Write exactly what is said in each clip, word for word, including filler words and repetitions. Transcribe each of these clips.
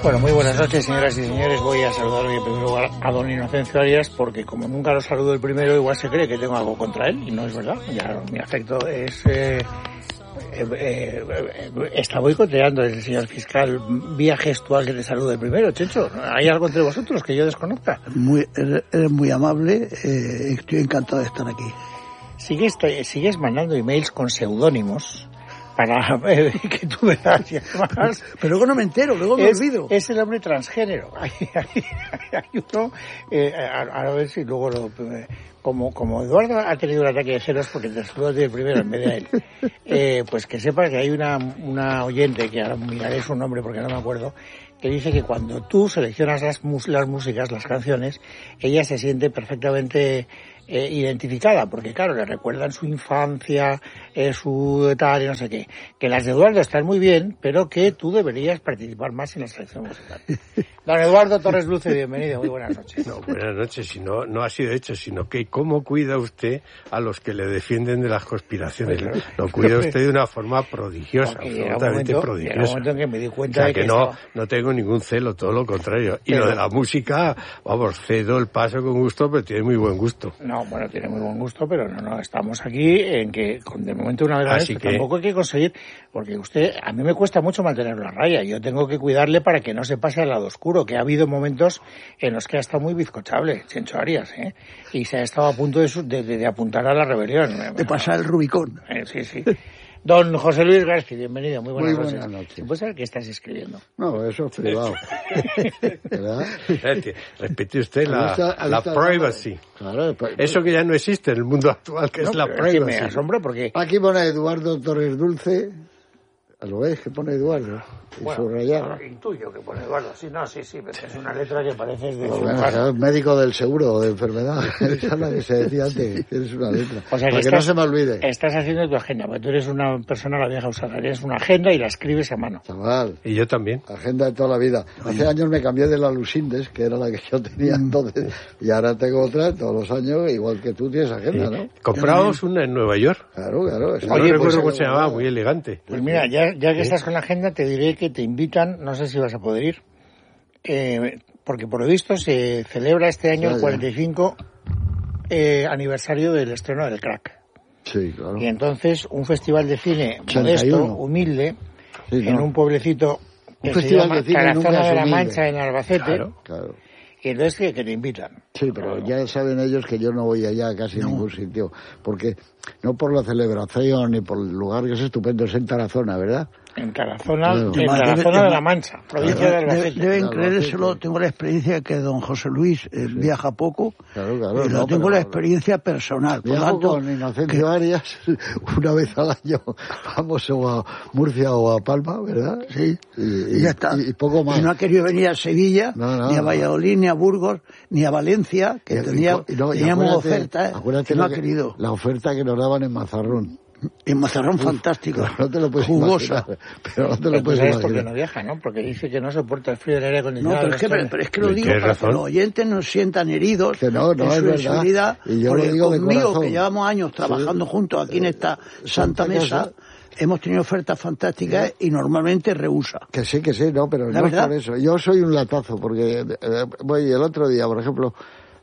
Bueno, muy buenas noches, señoras y señores. Voy a saludar en primer lugar a don Inocencio Arias, porque como nunca lo saludo el primero, igual se cree que tengo algo contra él, y no es verdad. Ya mi afecto es... Eh, eh, eh, está boicoteando el señor fiscal vía gestual que te salude el primero, Chencho. ¿Hay algo entre vosotros que yo desconozca? Muy, eres, eres muy amable, eh, estoy encantado de estar aquí. Sigues, sigues mandando emails con seudónimos para eh, que tú veas y además... Pero luego no me entero, luego me es, olvido. Es el hombre transgénero. Hay, hay, hay uno, eh, a, a ver si luego lo... Eh, como, como Eduardo ha tenido un ataque de celos porque te saludo el primero en vez de él, eh, pues que sepa que hay una, una oyente, que ahora miraré su nombre porque no me acuerdo, que dice que cuando tú seleccionas las, las músicas, las canciones, ella se siente perfectamente eh, identificada, porque claro, le recuerdan su infancia, eh, su tal y no sé qué. Que las de Eduardo están muy bien, pero que tú deberías participar más en la selección musical. Don Eduardo Torres Luce, bienvenido, muy buenas noches. No, buenas noches, si no, no ha sido hecho, sino que cómo cuida usted a los que le defienden de las conspiraciones. Pero, lo cuida usted de una forma prodigiosa, absolutamente momento, prodigiosa. Llega un momento en que me di cuenta o sea, de que, que no, estaba... no tengo ningún celo, todo lo contrario. Y pero... lo de la música, vamos, cedo el paso con gusto, pero tiene muy buen gusto. No, bueno, tiene muy buen gusto, pero no, no, estamos aquí en que, con, de momento una vez más, que... tampoco hay que conseguir, porque usted, a mí me cuesta mucho mantenerlo a raya, yo tengo que cuidarle para que no se pase al lado oscuro, que ha habido momentos en los que ha estado muy bizcochable, Chencho Arias, ¿eh? Y se ha estado a punto de, de, de, de apuntar a la rebelión. De pasar el Rubicón. Eh, sí, sí. Don José Luis García, bienvenido, muy buenas, muy buenas noches. noches. ¿Puedes saber qué estás escribiendo? No, eso es privado. ¿Verdad? Repite usted la, visto, la visto privacy. Claro, eso que ya no existe en el mundo actual, que no, es la privacy. privacy. Me asombra porque... Aquí pone Eduardo Torres Dulce. ¿Lo ves que pone Eduardo? Y bueno, subrayado. Intuyo que pone Eduardo. Sí, no, sí, sí, pero es una letra que parece de... Bueno, claro, médico del seguro o de enfermedad. Esa es la que se decía antes. Es una letra. O sea, que, para que estás, no se me olvide. Estás haciendo tu agenda, porque tú eres una persona a la vieja usada. Eres una agenda y la escribes a mano. Chaval. Y yo también. Agenda de toda la vida. Hace años me cambié de la Lucindes, que era la que yo tenía entonces, y ahora tengo otra todos los años, igual que tú tienes agenda, ¿no? Compramos una en Nueva York. Claro, claro. Oye, no recuerdo pues, cómo se llamaba, muy elegante. Pues mira, ya, ya que estás con la agenda, te diré que te invitan, no sé si vas a poder ir, eh, porque por lo visto se celebra este año el cuarenta y cinco eh, aniversario del estreno del Crack. Sí, claro. Y entonces un festival de cine modesto, humilde, sí, en no. un pueblecito que un se festival llama de cine Tarazona de la humilde. Mancha, en Albacete. Claro, claro. Y entonces que, que te invitan. Sí, pero claro. Ya saben ellos que yo no voy allá a casi no. ningún sitio, porque no por la celebración ni por el lugar, que es estupendo, es en Tarazona, ¿verdad? En Tarazona, claro. en Tarazona de, de la Mancha, provincia claro. de Albacete. Deben creérselo, tengo la experiencia que don José Luis eh, sí. viaja poco, claro, claro, y lo no, tengo la experiencia personal. Viajo por tanto, con Inocencio que... Arias una vez al año, vamos o a Murcia o a Palma, ¿verdad? Sí, y, y, y ya está. Y, y poco más. Y no ha querido venir a Sevilla, no, no, ni a Valladolid, ni a Burgos, ni a Valencia, que y, tenía, y, no, teníamos acuérdate, ofertas, acuérdate y no ha que, querido. La oferta que nos daban en Mazarrón. En Mazarrón fantástico, no te lo puedes jugosa, imaginar, pero no te lo puedes imaginar. imaginar. Porque no viaja, ¿no? Porque dice que no soporta el frío del aire acondicionado. No, pero es que, pero, pero es que lo digo para razón? que los oyentes no sientan heridos que no, no, en su es sensibilidad. Y yo lo digo conmigo, de corazón. que llevamos años trabajando sí. juntos aquí en esta santa mesa, hemos tenido ofertas fantásticas sí. y normalmente rehúsa. Que sí, que sí, no, pero ¿La no verdad? es por eso. Yo soy un latazo, porque eh, voy el otro día, por ejemplo,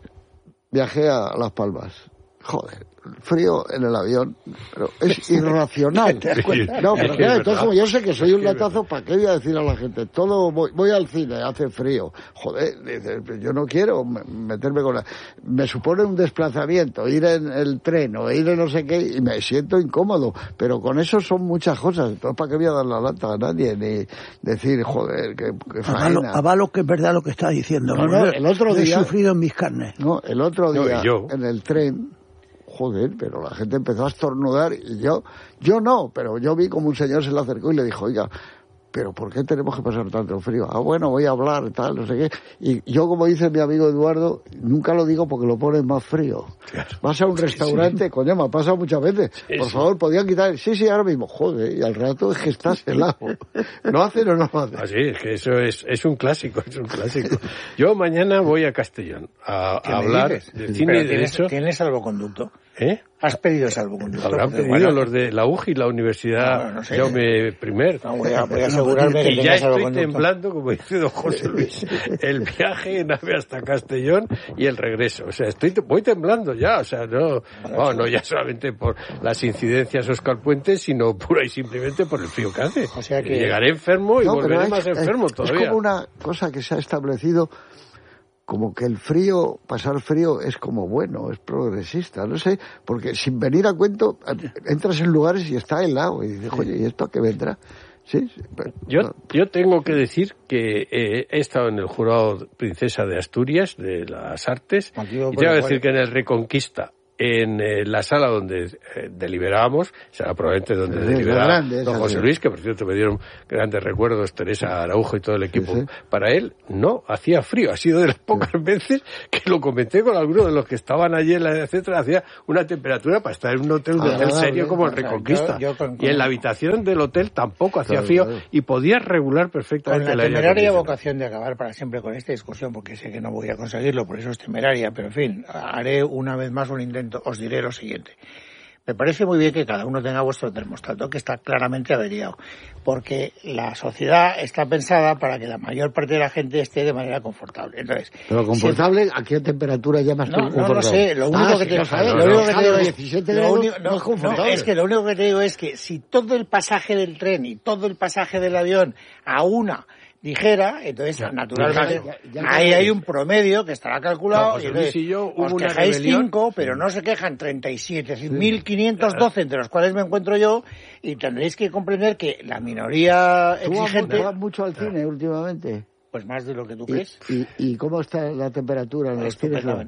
viajé a Las Palmas. Joder, frío en el avión, pero es irracional. No, pero claro, entonces como yo sé que soy un latazo, ¿para qué voy a decir a la gente? Todo voy, voy al cine, hace frío. Joder, yo no quiero meterme con la... Me supone un desplazamiento, ir en el tren o ir en no sé qué, y me siento incómodo, pero con eso son muchas cosas. Entonces, ¿para qué voy a dar la lata a nadie? Ni decir, joder, que, que avalo, avalo que es verdad lo que está diciendo. No, no, el otro día... He sufrido en mis carnes. No, el otro día, no, yo. en el tren... Joder, pero la gente empezó a estornudar y yo, yo no, pero yo vi como un señor se le acercó y le dijo, oiga, pero ¿por qué tenemos que pasar tanto frío? Ah, bueno, voy a hablar, tal, no sé qué. Y yo, como dice mi amigo Eduardo, nunca lo digo porque lo ponen más frío. Claro. Vas a un restaurante, sí. coño, me ha pasado muchas veces. Sí, Por favor, sí. podían quitar, sí, sí, ahora mismo. Joder, y al rato es que estás helado. ¿No hacen o no lo hacen? Así es que eso es, es un clásico, es un clásico. Yo mañana voy a Castellón a, a hablar de cine, de ¿tienes, hecho. ¿Tienes salvoconducto? ¿Eh? ¿Has pedido salvoconducto? Habrán pedido bueno, los de la U J I, la Universidad no, no sé. Jaume I. No, voy, a, voy a asegurarme que que ya estoy temblando, como dice don José Luis, el viaje en AVE hasta Castellón y el regreso. O sea, estoy voy temblando ya. O sea, no, no, no ya solamente por las incidencias Óscar Puente, sino pura y simplemente por el frío que hace. O sea que llegaré enfermo y no, volveré es, más enfermo es, todavía. Es como una cosa que se ha establecido, como que el frío, pasar frío es como bueno, es progresista, no sé, porque sin venir a cuento, entras en lugares y está helado, y dices, oye, ¿y esto a qué vendrá? Sí, sí, pero, yo, no. yo tengo que decir que eh, he estado en el jurado Princesa de Asturias, de las Artes, y tengo que decir que en el Reconquista, en eh, la sala donde eh, deliberábamos, será probablemente donde sí, deliberaba don José Luis, que por cierto me dieron grandes recuerdos, Teresa Araujo y todo el equipo. Sí, sí. Para él no hacía frío, ha sido de las pocas no. veces que lo comenté con algunos de los que estaban allí, etcétera, hacía una temperatura para estar en un hotel, un hotel ah, serio bien, como el Reconquista. Yo, yo con, con, y en la habitación del hotel tampoco hacía claro, frío claro. y podías regular perfectamente con la temeraria vocación de acabar para siempre con esta discusión, porque sé que no voy a conseguirlo, por eso es temeraria, pero en fin, haré una vez más un intento. Os diré lo siguiente. Me parece muy bien que cada uno tenga vuestro termostato, que está claramente averiado, porque la sociedad está pensada para que la mayor parte de la gente esté de manera confortable. Entonces, pero confortable, si... ¿a qué temperatura llamas tú? No, no lo sé. Lo único ah, que sí, te no, sabes, no, lo único no, que te digo es diecisiete grados, lo único, no, no es confortable. No, es que lo único que te digo es que si todo el pasaje del tren y todo el pasaje del avión a una dijera, entonces ya, naturalmente ya, ya, ya ahí hay un promedio que estará calculado no, y entonces y yo, os quejáis cinco, pero no se quejan treinta y siete, es decir, sí. mil quinientos doce entre los cuales me encuentro yo, y tendréis que comprender que la minoría exigente... ¿Tú vas mucho al cine últimamente? Pues más de lo que tú crees. ¿Y, y cómo está la temperatura en los cines? No,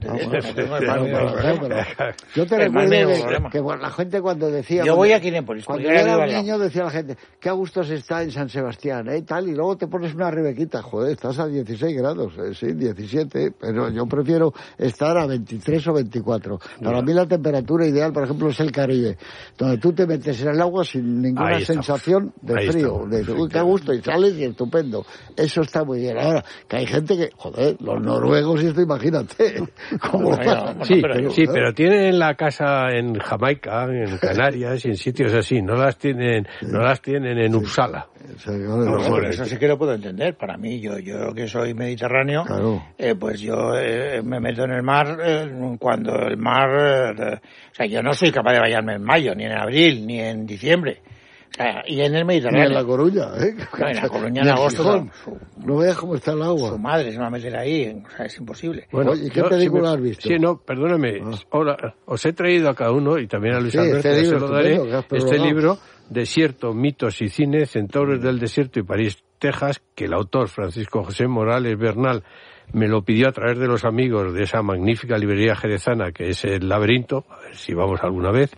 yo te recuerdo que, que bueno, la gente cuando decía... Yo voy a Kinépolis. Cuando yo era un niño decía la gente, qué a gusto se está en San Sebastián, ¿eh? Tal, y luego te pones una rebequita, joder, estás a dieciséis grados, eh, sí, diecisiete, pero yo prefiero estar a veintitrés o veinticuatro. Para no. mí la temperatura ideal, por ejemplo, es el Caribe, donde tú te metes en el agua sin ninguna Ahí sensación estamos. de Ahí frío, estamos. de uy, qué a gusto, y sales y estupendo. Eso está muy bien. Ahora, que hay gente que, joder, los noruegos, y esto imagínate. ¿Cómo bueno, sí, pero, pero, sí, pero tienen la casa en Jamaica, en Canarias y en sitios así. No las tienen, no las tienen en Uppsala. Sí. No, no, bueno, eso sí que lo puedo entender. Para mí, yo, yo que soy mediterráneo, claro. eh, pues yo eh, me meto en el mar eh, cuando el mar, eh, o sea, yo no soy capaz de bañarme en mayo, ni en abril, ni en diciembre. O sea, y en el Mediterráneo. Ni en La Coruña, ¿eh? No, en La Coruña en agosto. No, su, no veas cómo está el agua. Su madre se va a meter ahí, o sea, es imposible. Bueno, ¿y qué yo, película si me, has visto? Sí, no, perdóname. Ah. Ahora, os he traído a cada uno, y también a Luis sí, Alberto, este, libro, se lo daré, este libro, Desierto, mitos y cine, Centaures del desierto y París, Texas, que el autor, Francisco José Morales Bernal, me lo pidió a través de los amigos de esa magnífica librería jerezana que es El Laberinto, a ver si vamos alguna vez.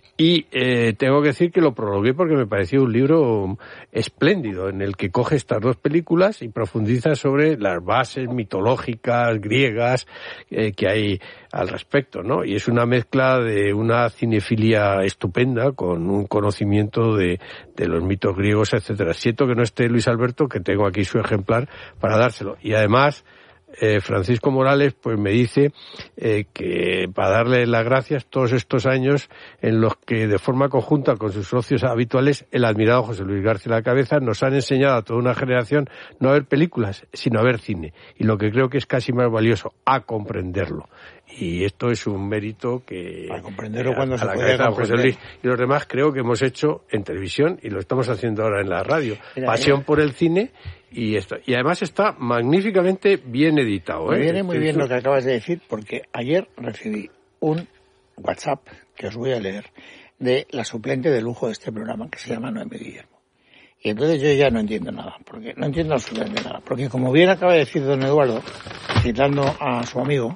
Y eh, tengo que decir que lo prologué porque me pareció un libro espléndido en el que coge estas dos películas y profundiza sobre las bases mitológicas griegas eh, que hay al respecto, ¿no? Y es una mezcla de una cinefilia estupenda con un conocimiento de, de los mitos griegos, etcétera. Siento que no esté Luis Alberto, que tengo aquí su ejemplar para dárselo. Y además... Eh, Francisco Morales pues me dice eh, que para darle las gracias todos estos años en los que de forma conjunta con sus socios habituales el admirado José Luis García La Cabeza nos han enseñado a toda una generación no a ver películas sino a ver cine, y lo que creo que es casi más valioso, a comprenderlo. Y esto es un mérito que para comprenderlo cuando a, se a la puede cabeza de José Luis y los demás creo que hemos hecho en televisión y lo estamos haciendo ahora en la radio. Mira, pasión mira. por el cine. Y esto, y además está magníficamente bien editado. Me ¿eh? viene muy bien lo que acabas de decir, porque ayer recibí un WhatsApp, que os voy a leer, de la suplente de lujo de este programa, que se llama Noemí Guillermo. Y entonces yo ya no entiendo nada, porque no entiendo absolutamente nada. Porque como bien acaba de decir don Eduardo, citando a su amigo,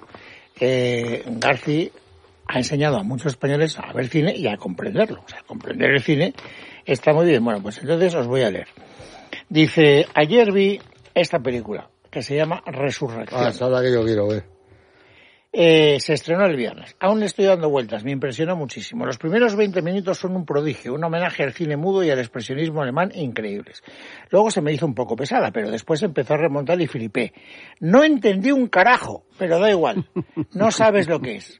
eh, García ha enseñado a muchos españoles a ver cine y a comprenderlo. O sea, comprender el cine está muy bien. Bueno, pues entonces os voy a leer. Dice, ayer vi esta película, que se llama Resurrección. Ah, esa es la que yo quiero ver. Eh, se estrenó el viernes. Aún le estoy dando vueltas, me impresionó muchísimo. Los primeros veinte minutos son un prodigio, un homenaje al cine mudo y al expresionismo alemán increíbles. Luego se me hizo un poco pesada, pero después empezó a remontar y flipé. No entendí un carajo, pero da igual. No sabes lo que es.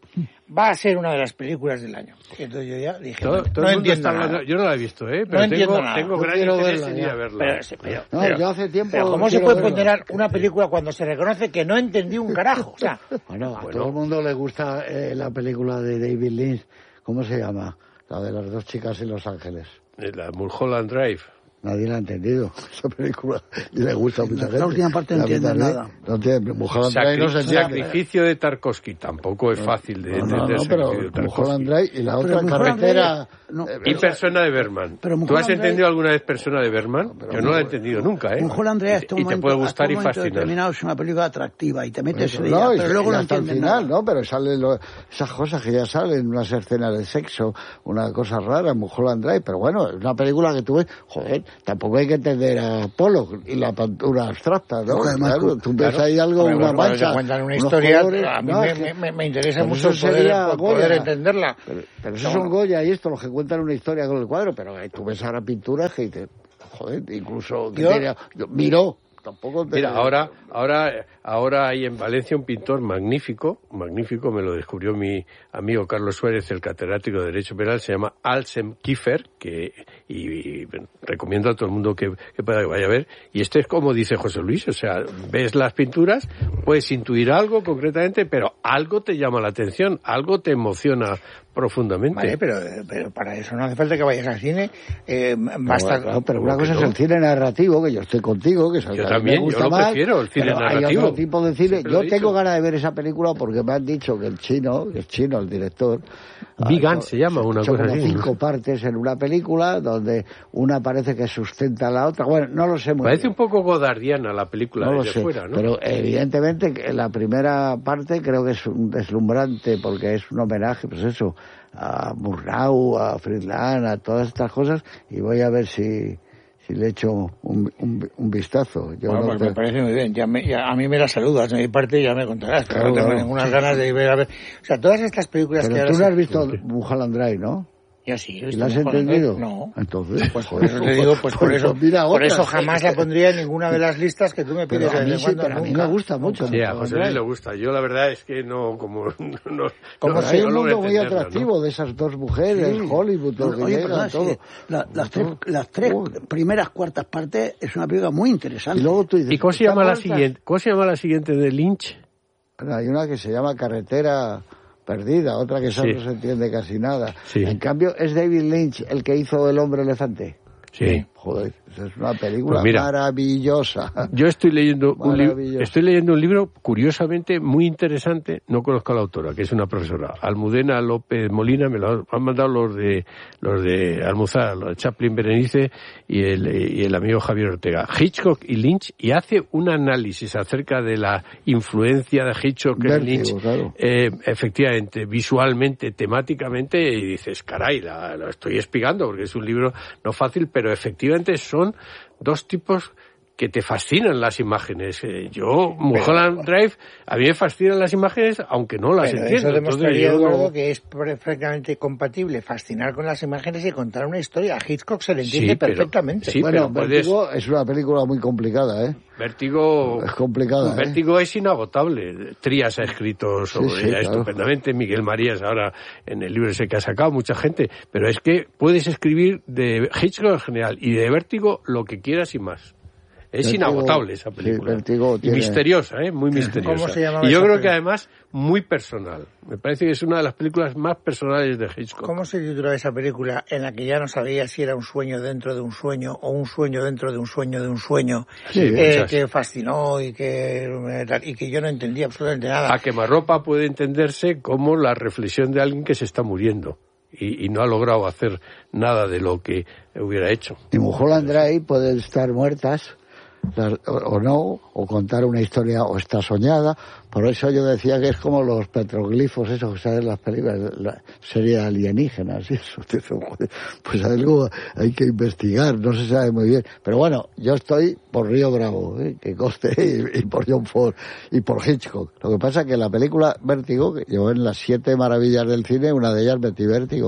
va a ser una de las películas del año. Y entonces yo ya dije, todo, no, todo no el mundo entiendo está nada. Yo no la he visto, ¿eh? Pero no tengo, nada. tengo gran interés en ir a verla. Pero, pero, no, pero, yo hace tiempo pero ¿cómo se quiero puede verla. ponderar una película cuando se reconoce que no entendí un carajo? O sea, bueno, a bueno. todo el mundo le gusta eh, la película de David Lynch. ¿Cómo se llama? La de las dos chicas en Los Ángeles. La Mulholland Drive. Nadie la ha entendido, esa película. Y le gusta a mucha gente. La última parte no entiende nada. No entiende. Mulholland Drive no se entiende. Sacrificio de Tarkovsky. Tampoco es fácil de No, entender. no, no, pero Mulholland Drive y la otra carretera... No, eh, Y Persona de Bergman. Pero ¿Tú has Mulholland entendido Drive- alguna vez Persona de Bergman? pero Yo no la he entendido nunca, ¿eh? Mulholland Drive hasta un Y te momento, puede gustar hasta un y momento fascinar. determinado es una película atractiva y te metes Eso, en no, ella, y- pero luego y no hasta el entiendes final, nada. ¿no? Pero salen lo- esas cosas que ya salen, unas escenas de sexo, una cosa rara, Mulholland Drive, pero bueno, es una película que tú ves, joder, tampoco hay que entender a Pollock y la pintura abstracta, ¿no? Porque además, Claro, tú ves ahí algo, hombre, una bueno, cuando mancha, te cuentan una unos historia, colores, a mí no, me, es que- me, me interesa pero mucho eso poder, sería poder Goya. entenderla. Pero, pero eso son Goya y esto, los que cuentan una historia con el cuadro, pero eh, tú ves ahora pinturas que dices, joder, incluso que Yo- tiene- yo- miró, tampoco te... Mira, ahora, ahora, ahora hay en Valencia un pintor magnífico, magnífico, me lo descubrió mi amigo Carlos Suárez, el catedrático de Derecho Penal, se llama Alsem Kiefer, que, y, y recomiendo a todo el mundo que, que pueda que vaya a ver, y este es como dice José Luis, o sea, ves las pinturas, puedes intuir algo concretamente, pero algo te llama la atención, algo te emociona profundamente. Vale, pero, pero para eso no hace falta que vayas al cine. Eh, basta. Pero, pero ¿Cómo una que cosa no? es el cine narrativo, que yo estoy contigo, que es el Yo que a mí también, me gusta yo lo más, prefiero, el cine pero narrativo. Hay otro tipo de cine. Siempre lo Yo he tengo dicho. ganas de ver esa película porque me han dicho que el chino, que es chino el director, Big ha Gun hecho- se llama, una ha hecho cosa como así. cinco partes en una película donde una parece que sustenta a la otra. Bueno, no lo sé muy Parece bien. un poco godardiana la película No lo desde sé, fuera, ¿no? pero evidentemente que la primera parte creo que es un deslumbrante porque es un homenaje, pues eso, a Murnau, a Friedland, a todas estas cosas, y voy a ver si, si le echo un, un, un vistazo. Yo Bueno, no pues te- me parece muy bien. Ya me- ya- a mí me la saludas, de mi parte ya me contarás. Pero Claro, no tengo claro. ninguna ganas de ver a ver. O sea, todas estas películas que Pero ahora tú no se- has visto Mulholland Drive, ¿no? Ya sí, he ¿Y visto la has Mulholland Drive. entendido? No. Entonces, Pues por eso te digo, pues por eso, mira por otras. eso jamás la pondría en ninguna de las listas que tú me pides Pero a de mí vez en sí, cuando. pero a mí nunca. me gusta mucho. Sí, a Mulholland José Luis Drive. le gusta. Yo la verdad es que no, como no, no, Como no Pero sé, hay no un logro mundo muy entenderla, atractivo de esas dos mujeres, Sí. Hollywood, todo lo que Oye, llegan, perdón, todo. sí, la- las tres, las tres Joder. primeras cuartas partes es una película muy interesante. Y luego tú dices, ¿no? ¿Y cómo se ¿están llama la muertas? siguiente? ¿Cómo se llama la siguiente de Lynch? Bueno, hay una que se llama Carretera Perdida, otra que Sí. no se entiende casi nada. Sí. En cambio, es David Lynch el que hizo El hombre elefante. Sí. Joder, esa es una película Pues mira, maravillosa. Yo estoy leyendo un libro, Maravilloso. estoy leyendo un libro curiosamente muy interesante. No conozco a la autora, que es una profesora, Almudena López Molina. Me lo han mandado los de los de Almuzara, los de Chaplin Berenice y el y el amigo Javier Ortega, Hitchcock y Lynch, y hace un análisis acerca de la influencia de Hitchcock en Vértigo, Lynch, claro. eh, efectivamente, visualmente, temáticamente, y dices, caray, la, la estoy espigando porque es un libro no fácil, pero efectivamente son dos tipos que te fascinan las imágenes. Eh, yo, Mulholland Drive, a mí me fascinan las imágenes, aunque no las Pero entiendo. eso demostraría, Entonces, yo no- Eduardo, que es perfectamente compatible fascinar con las imágenes y contar una historia. A Hitchcock se le entiende Sí, pero- perfectamente. sí, bueno, pero puedes- Vértigo es una película muy complicada, ¿eh? Vértigo, Es complicada, ¿eh? Vértigo es inagotable. Trías ha escrito sobre Sí, sí, ella claro. estupendamente, Miguel Marías ahora en el libro ese que ha sacado, mucha gente. Pero es que puedes escribir de Hitchcock en general y de Vértigo lo que quieras y más. Es Vértigo, inagotable esa sí, película. Vértigo y tiene- misteriosa, ¿eh? Muy misteriosa. ¿Cómo se llamaba y yo esa creo que película? además muy personal. Me parece que es una de las películas más personales de Hitchcock. ¿Cómo se titula esa película en la que ya no sabía si era un sueño dentro de un sueño o un sueño dentro de un sueño de un sueño Sí, eh, muchas. que fascinó y que, eh, y que yo no entendía absolutamente nada? A quemarropa puede entenderse como la reflexión de alguien que se está muriendo y, y no ha logrado hacer nada de lo que hubiera hecho. Y Mulholland Drive pueden estar muertas las- o, o no, o contar una historia o está soñada. Por eso yo decía que es como los petroglifos, esos que salen en las películas, la serie de alienígenas y eso. Pues algo hay que investigar, no se sabe muy bien. Pero bueno, yo estoy por Río Bravo, ¿eh? Que coste, y, y por John Ford y por Hitchcock. Lo que pasa es que la película Vértigo, que llevó en las siete maravillas del cine, una de ellas Betty Vértigo,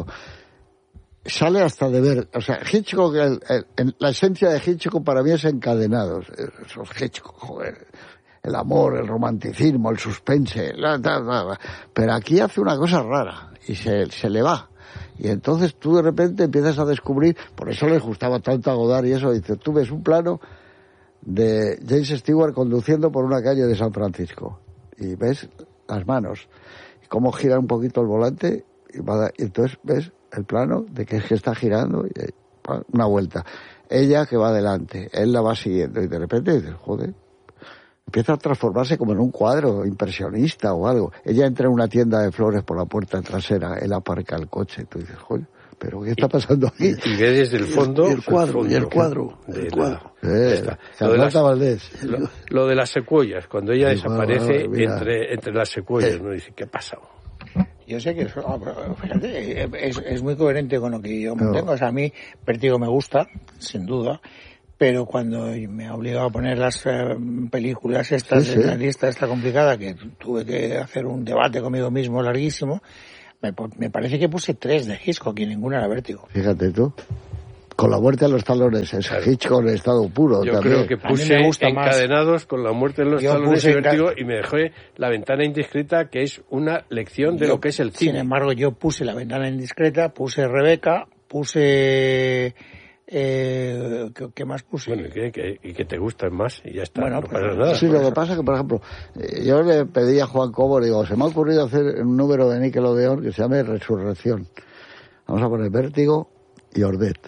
sale hasta de ver, o sea, Hitchcock, el, el, el, la esencia de Hitchcock para mí es Encadenados, esos Hitchcock, joder, el amor, el romanticismo, el suspense, la, la, la, la. Pero aquí hace una cosa rara y se, se le va. Y entonces tú de repente empiezas a descubrir, por eso les gustaba tanto a Godard y eso, dices, tú ves un plano de James Stewart conduciendo por una calle de San Francisco y ves las manos, y cómo gira un poquito el volante y, va, y entonces ves el plano de que es que está girando y una vuelta. Ella que va adelante, él la va siguiendo y de repente dices, joder, empieza a transformarse como en un cuadro impresionista o algo. Ella entra en una tienda de flores por la puerta trasera, él aparca el coche, tú dices, joder, pero ¿qué está pasando aquí? Y ve desde el fondo... Y el cuadro, el y el cuadro, el cuadro. Eh, lo, de las, Valdés. Lo, lo de las secuoyas, cuando ella sí, desaparece bueno, entre, entre las secuoyas, eh. ¿no? Dice, ¿qué ha pasado? Yo sé que eso, fíjate, es, es muy coherente con lo que yo no. tengo. O sea, a mí Vértigo me gusta, sin duda, pero cuando me ha obligado a poner las eh, películas estas sí, sí. en la lista esta complicada, que tuve que hacer un debate conmigo mismo larguísimo, me, me parece que puse tres de Hitchcock y ninguna era Vértigo. Fíjate tú. Con la muerte de los talones, es claro. Hitchcock en estado puro. Yo también. creo que puse Encadenados más. Con la muerte de los Yo talones y Vértigo y me dejé La ventana indiscreta, que es una lección de yo, lo que es el cine. Sin embargo, yo puse La ventana indiscreta, puse Rebeca, puse... Eh, ¿qué, ¿Qué más puse? Bueno, y que, que, y que te gustan más y ya está, bueno, no pues, pasa nada. Sí, lo que pasa es que, por ejemplo, yo le pedí a Juan Cobo, digo, se me ha ocurrido hacer un número de Nickelodeon que se llame Resurrección. Vamos a poner Vértigo y Ordet.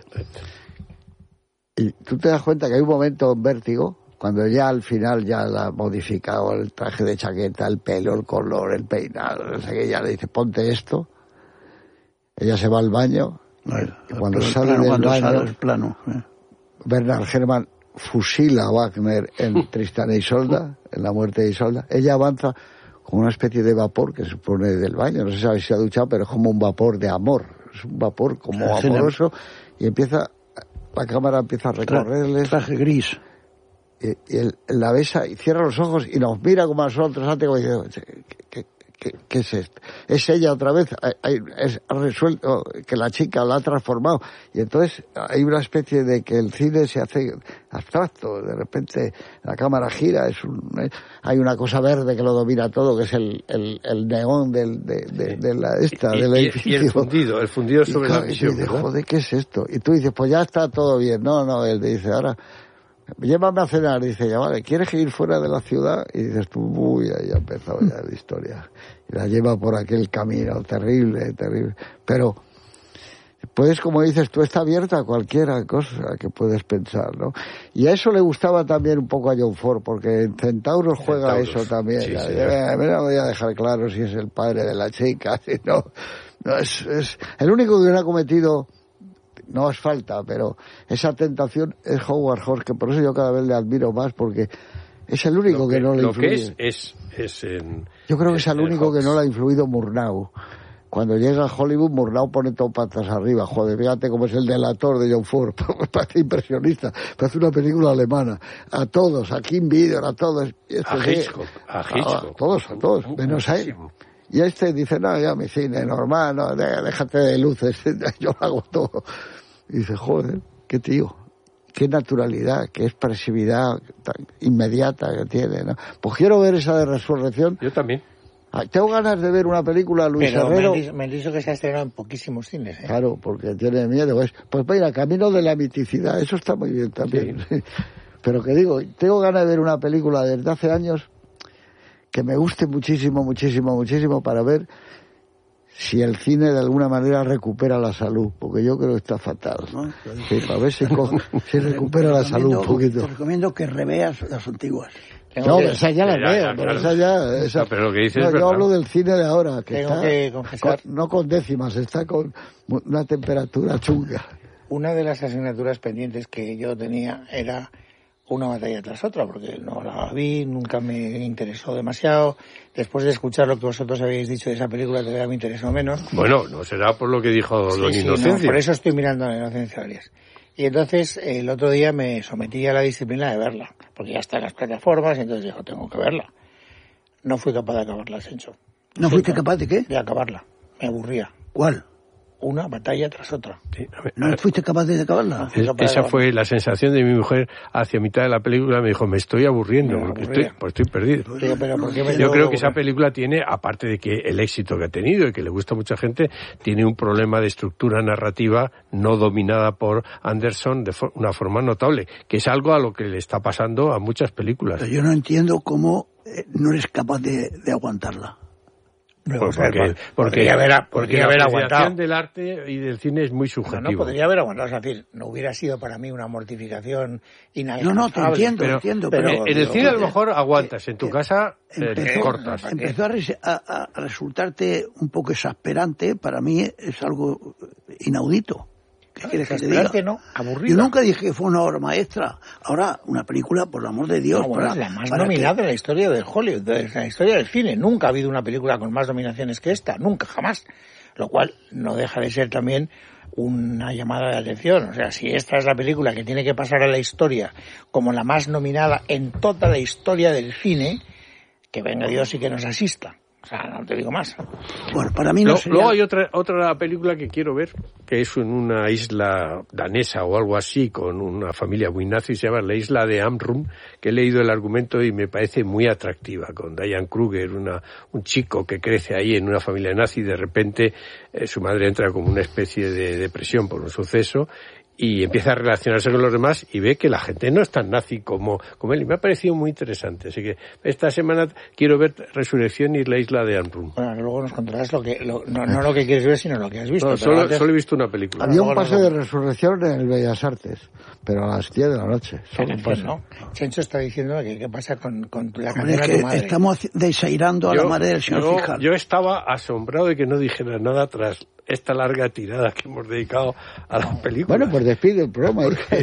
Y tú te das cuenta que hay un momento en Vértigo, cuando ya al final ya la ha modificado el traje de chaqueta, el pelo, el color, el peinado, no sé qué, ya le dice, ponte esto. Ella se va al baño, el, y cuando el sale plano, del cuando baño, sale el plano, eh. Bernard Herrmann fusila a Wagner en Tristán e Isolda, en La muerte de Isolda. Ella avanza con una especie de vapor que se supone del baño, no se sabe si se ha duchado, pero es como un vapor de amor, es un vapor como sí, amoroso, y empieza... La cámara empieza a recorrerles. Traje gris. Y, y él la besa y cierra los ojos y nos mira como a nosotros antes, como diciendo, ¿qué, qué, qué es esto? Es ella otra vez, hay, es, ha resuelto que la chica la ha transformado. Y entonces hay una especie de que el cine se hace abstracto, de repente la cámara gira, es un, hay una cosa verde que lo domina todo, que es el, el, el neón del, de, de, de la esta, y, del y, edificio. Y el fundido, el fundido sobre y, la visión. Y dice, joder, ¿qué es esto? Y tú dices, pues ya está todo bien. No, no, él dice, ahora... Llévame a cenar, dice, ya vale, ¿quieres ir fuera de la ciudad? Y dices tú, uy, ahí ha empezado ya la historia. Y la lleva por aquel camino, terrible, terrible. Pero, pues como dices tú, está abierta a cualquier cosa que puedes pensar, ¿no? Y a eso le gustaba también un poco a John Ford, porque en Centauros juega Centauros. Eso también. Sí, sí, ya, me lo voy a dejar claro si es el padre de la chica, si no. No, es, es el único que no ha cometido... No es falta, pero esa tentación es Howard Hawks, que por eso yo cada vez le admiro más, porque es el único que, que no le influye. Lo que es, es, es en, yo creo que es el único Hawks. Que no le ha influido Murnau. Cuando llega a Hollywood, Murnau pone todo patas arriba. Joder, fíjate cómo es el delator de John Ford. Parece impresionista. Parece una película alemana. A todos, a Kim Vidor, a todos. Este a Hitchcock. A Hitchcock. A todos, a todos. Menos a él. Y este dice, no, ya mi cine normal, no, déjate de luces, yo lo hago todo. Y dice, joder, qué tío, qué naturalidad, qué expresividad tan inmediata que tiene, ¿no? Pues quiero ver esa de Resurrección. Yo también. Ah, tengo ganas de ver una película, Luis Pero Herrero. Me, me han dicho que se ha estrenado en poquísimos cines, ¿eh? Claro, porque tiene miedo. Pues, pues mira, Camino de la miticidad, eso está muy bien también. Sí. Pero que digo, tengo ganas de ver una película desde hace años que me guste muchísimo, muchísimo, muchísimo para ver si el cine de alguna manera recupera la salud, porque yo creo que está fatal, ¿no? Sí, para ver si, co- si recupera la salud un poquito. Te recomiendo que reveas las antiguas. No, esas ya las veo, pero esas ya... Esa, no, pero lo que dices no, es yo verdad. hablo del cine de ahora, que Tengo está que confesar. Con, no con décimas, está con una temperatura chunga. Una de las asignaturas pendientes que yo tenía era una batalla tras otra, porque no la vi, nunca me interesó demasiado. Después de escuchar lo que vosotros habéis dicho de esa película, todavía me interesó menos. Bueno, no será por lo que dijo sí, Don sí, Inocencia. No, por eso estoy mirando a la Inocencia Arias. Y entonces, el otro día me sometí a la disciplina de verla, porque ya está en las plataformas, y entonces digo, tengo que verla. No fui capaz de acabarla, Sencho. ¿No fuiste capaz de qué? De acabarla. Me aburría. ¿Cuál? una batalla tras otra. Sí, ver, ¿No fuiste capaz de acabarla? Es, esa fue la sensación de mi mujer hacia mitad de la película. Me dijo, me estoy aburriendo, me porque estoy, pues estoy perdido. Pero, pero ¿por qué me Yo creo que esa película tiene, aparte de que el éxito que ha tenido y que le gusta a mucha gente, tiene un problema de estructura narrativa no dominada por Anderson de for- una forma notable, que es algo a lo que le está pasando a muchas películas. Pero yo no entiendo cómo eh, no eres capaz de, de aguantarla. No, Pues o sea, porque, podría porque, haber, porque podría la haber apreciación aguantado. del arte y del cine es muy No, subjetiva. no, podría haber aguantado. Es decir, no hubiera sido para mí una mortificación No, inalcanzable. no, te entiendo, pero, te entiendo. pero Pero, en el cine a lo mejor eh, aguantas, en tu eh, casa eh, empezó, cortas. empezó a, res- a, a resultarte un poco exasperante. Para mí es algo inaudito. ¿Qué quieres que te diga? Exasperante, no, aburrido. Yo nunca dije que fue una obra maestra. Ahora, una película, por el amor de Dios. No, bueno, para, es la más para nominada que- en la historia del Hollywood, de la historia del cine. Nunca ha habido una película con más nominaciones que esta, nunca, jamás. Lo cual no deja de ser también una llamada de atención. O sea, si esta es la película que tiene que pasar a la historia como la más nominada en toda la historia del cine, que venga Dios y que nos asista. O sea, no te digo más. Bueno, para mí no Luego, sería... luego hay otra otra película que quiero ver, que es en una isla danesa o algo así, con una familia muy nazi, se llama la isla de Amrum, que he leído el argumento y me parece muy atractiva, con Diane Kruger, una, un chico que crece ahí en una familia nazi y de repente eh, su madre entra como una especie de depresión por un suceso y empieza a relacionarse con los demás y ve que la gente no es tan nazi como, como él. Y me ha parecido muy interesante. Así que esta semana quiero ver Resurrección y la isla de Amrum. Bueno, luego nos contarás lo que, lo, no, no lo que quieres ver, sino lo que has visto. No, pero solo, antes- solo he visto una película. Había un luego pase no- de resurrección en el Bellas Artes, pero a las diez de la noche. Solo un pase. ¿no? Chencho está diciendo que qué pasa con, con la Hombre, canción es de que tu madre. estamos desairando a la madre del señor yo, Fijal. yo estaba asombrado de que no dijera nada tras esta larga tirada que hemos dedicado a la película. Bueno, pues despide el programa.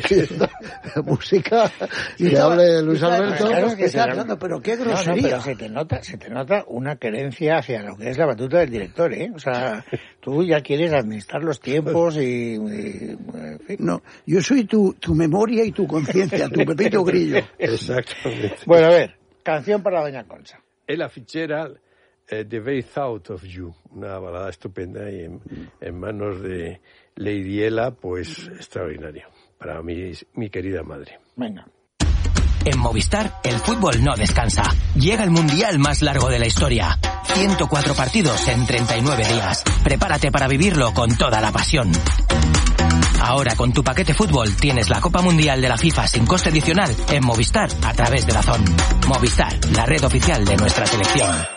Música, Y que estaba- hable Luis estaba- Alberto. Claro, Estaba que se- hablando, pero qué No, no, grosería. pero se te nota, se te nota una querencia hacia lo que es la batuta del director, ¿eh? O sea, tú ya quieres administrar los tiempos y... y- en fin. No, yo soy tu, tu memoria y tu conciencia, tu Pepito Grillo. Exactamente. Bueno, a ver, canción para Doña Concha. Ella Fitzgerald, eh, The Very Thought of You, una balada estupenda y en, en manos de Lady Ella, pues extraordinario. Para mi, mi querida madre. Venga. En Movistar, el fútbol no descansa. Llega el mundial más largo de la historia. ciento cuatro partidos en treinta y nueve días. Prepárate para vivirlo con toda la pasión. Ahora con tu paquete fútbol tienes la Copa Mundial de la FIFA sin coste adicional en Movistar a través de DAZN. Movistar, la red oficial de nuestra selección.